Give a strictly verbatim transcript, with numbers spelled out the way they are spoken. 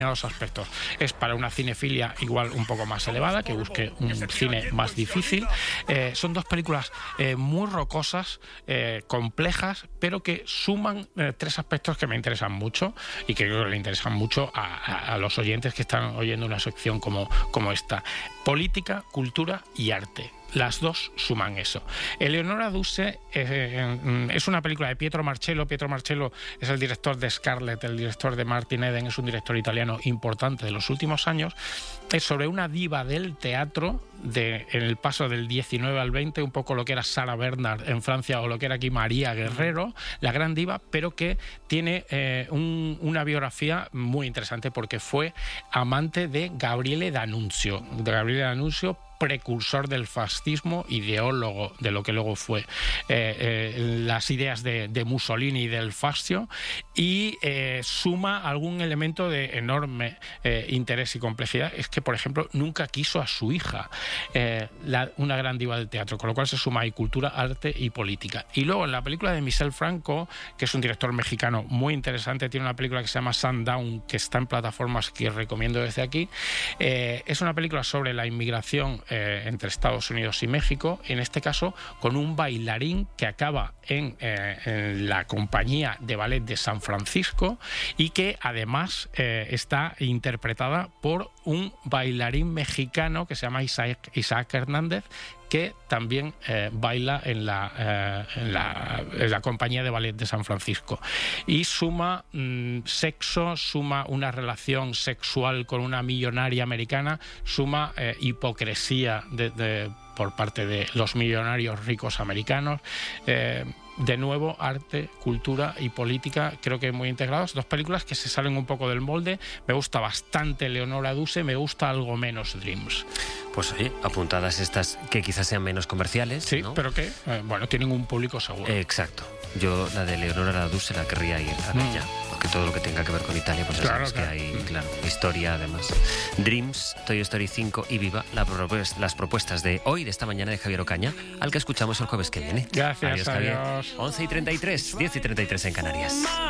aspectos. Es para una cinefilia igual un poco más elevada, que busque un cine más difícil. Eh, son dos películas eh, muy rocosas, eh, complejas, pero que suman eh, tres aspectos que me interesan mucho y que creo que le interesan mucho a, a, a los oyentes que están oyendo una sección como, como esta. Política, cultura y arte. Las dos suman eso. Eleonora Duse eh, es una película de Pietro Marcello. Pietro Marcello es el director de Scarlett, el director de Martin Eden, es un director italiano importante de los últimos años. Es sobre una diva del teatro de, en el paso del diecinueve al veinte, un poco lo que era Sarah Bernhardt en Francia o lo que era aquí María Guerrero, la gran diva, pero que tiene eh, un, una biografía muy interesante porque fue amante de Gabriele D'Annunzio. De Gabriele D'Annunzio, precursor del fascismo, ideólogo de lo que luego fue eh, eh, las ideas de, de Mussolini y del fascio, y eh, suma algún elemento de enorme eh, interés y complejidad. Es que, por ejemplo, nunca quiso a su hija, eh, la, una gran diva del teatro, con lo cual se suma ahí cultura, arte y política. Y luego en la película de Michel Franco, que es un director mexicano muy interesante, tiene una película que se llama Sundown, que está en plataformas que recomiendo desde aquí. Eh, es una película sobre la inmigración Eh, entre Estados Unidos y México, en este caso con un bailarín que acaba en, eh, en la compañía de ballet de San Francisco y que además eh, está interpretada por un bailarín mexicano que se llama Isaac, Isaac Hernández, que también eh, baila en la, eh, en, la, en la compañía de ballet de San Francisco. Y suma mmm, sexo, suma una relación sexual con una millonaria americana, suma eh, hipocresía de, de, por parte de los millonarios ricos americanos. Eh, de nuevo, arte, cultura y política, creo que muy integrados. Dos películas que se salen un poco del molde. Me gusta bastante Eleonora Duse, me gusta algo menos Dreams. Pues oye, apuntadas estas que quizás sean menos comerciales. Sí, ¿no? pero que, eh, bueno, tienen un público seguro. Eh, exacto. Yo la de Eleonora Duse la querría ir a ver mm. ya, porque todo lo que tenga que ver con Italia, pues ya claro, sabes claro. que hay, claro, historia además. Dreams, Toy Story cinco y Viva, la propuesta, las propuestas de hoy, de esta mañana, de Javier Ocaña, al que escuchamos el jueves que viene. Gracias, adiós, adiós. Javier. once y treinta y tres, diez y treinta y tres en Canarias.